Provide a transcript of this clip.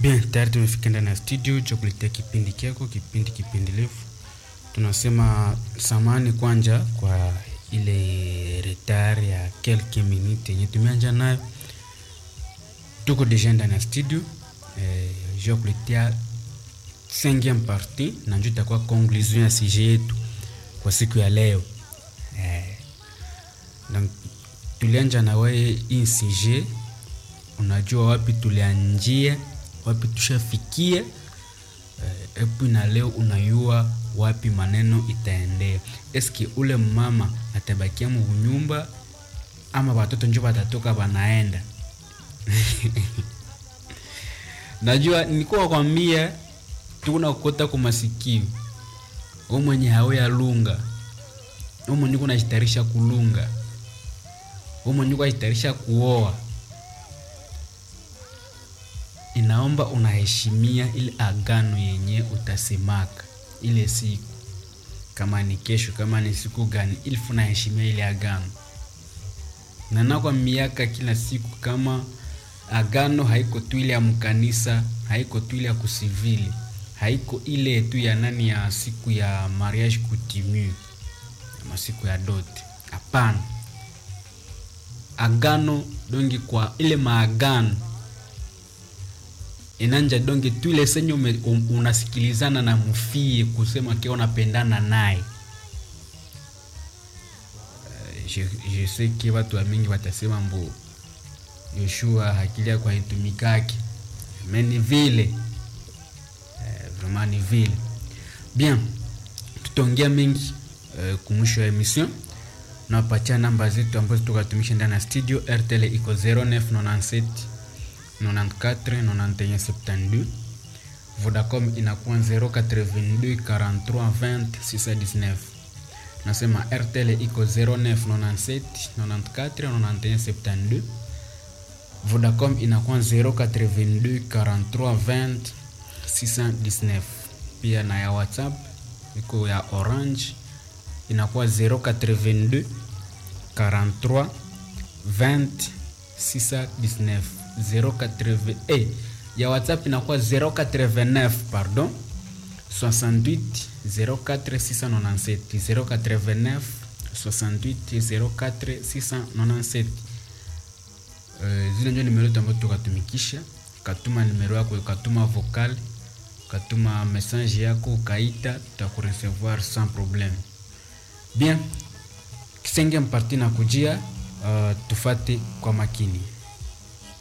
Bien, tayari tumefika ndani ya studio cha kuletea kipindi kyako, kipindi lefu. Tunasema samani kwanja kwa ile retard ya quelques minutes yenye tumeanza nayo. Tuko deja ndani ya studio. Je kuletea 5e partie na ndio itakuwa conclusion ya sujet yetu kwa siku ya leo. Donc tulianza na wewe hii sujet, unajua wapi tulianjia, wapi tushafikia, epi na leo unayua wapi maneno itaendea. Eski ule mama atabakia mu nyumba ama watoto njoo watatoka banaenda? Najua nilikuwa kwambia tuna kukota kwa masikio. Wewe mwenye hawea lunga. Wewe mwenye unajitarisha kulunga. Wewe mwenye unajitarisha kuoa. Inaomba unaheshimia ile agano yenye utasemaka ile siku. Kama ni kesho, kama ni siku gani, ili unaheshimia ile agano. Na nakwa miaka kila siku kama agano haiko tu ile ya mkanisa, haiko tu ile ya kusivili, haiko ile tu ya nani ya siku ya mariage coutumier, ama siku ya dot. Hapana. Agano dongi kwa ile maagano inanja donge tu ile senyo unasikilizana na mufie kusema kia unapendana naye. Je sais que watu wa mingi watasema mbo Yoshua hakilia kwa hitumikaki. Meni vile. Vraiment ni vile. Bien. Tutongea mingi kumusho ya emission. Na pacha namba zetu ambazo tukatumisha ndani ya studio. RTL iko 0997 94 91 72. Vodacom inakuwa 082 43 20 619. Nasema RTL iko 0997 94 91 72. Vodacom inakuwa 082 43 20 619. Pia na ya WhatsApp iko ya Orange inakuwa 082 43 20 619. 080 ya WhatsApp inakuwa 089 pardon 68 04 697 089 68 04 697. Zile ndio numero ambazo tukatumikisha. Katuma numero yako, katuma vocal, katuma message yako, kaita, tutakurecevoir sans problème. Bien, kisenge mparti na kujia, tufate kwa makini.